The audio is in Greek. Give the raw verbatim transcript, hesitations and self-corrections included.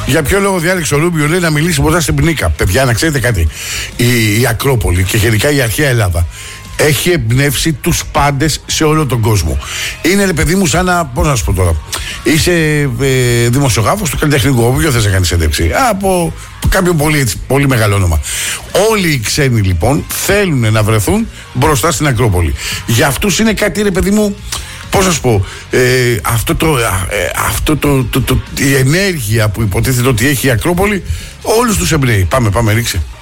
Για ποιο λόγο διάλεξε ο Ρούμπιο, λέει, να μιλήσει μπροστά στην Πνίκα? Παιδιά, να ξέρετε κάτι. Η, η Ακρόπολη και γενικά η αρχαία Ελλάδα έχει εμπνεύσει τους πάντες σε όλο τον κόσμο. Είναι, ρε παιδί μου, σαν να. Πώς να σου πω τώρα. Είσαι ε, δημοσιογράφος του καλλιτεχνικού. Ποιο θες να κάνεις έντευξη? Από κάποιο πολύ, έτσι, πολύ μεγάλο όνομα. Όλοι οι ξένοι λοιπόν θέλουν να βρεθούν μπροστά στην Ακρόπολη. Για αυτούς είναι κάτι, ρε παιδί μου. Πώς να σου πω, ε, αυτό το, ε, αυτό το, το, το, η ενέργεια που υποτίθεται ότι έχει η Ακρόπολη, όλους τους εμπνέει. Πάμε, πάμε, ρίξε.